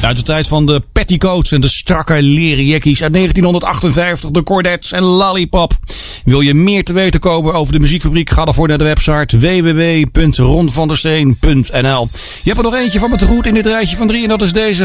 Uit de tijd van de petticoats en de strakke leren jackies. Uit 1958 de Chordettes en Lollipop. Wil je meer te weten komen over de muziekfabriek? Ga daarvoor naar de website www.ronvandersteen.nl. Je hebt er nog eentje van me te goed in dit rijtje van 3 en dat is deze